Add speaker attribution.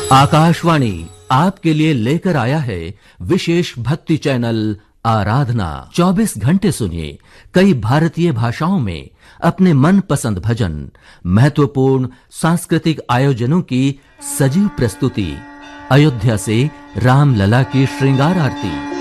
Speaker 1: आकाशवाणी आपके लिए लेकर आया है विशेष भक्ति चैनल आराधना। 24 घंटे सुनिए कई भारतीय भाषाओं में अपने मनपसंद भजन, महत्वपूर्ण सांस्कृतिक आयोजनों की सजीव प्रस्तुति, अयोध्या से रामलला की श्रृंगार आरती,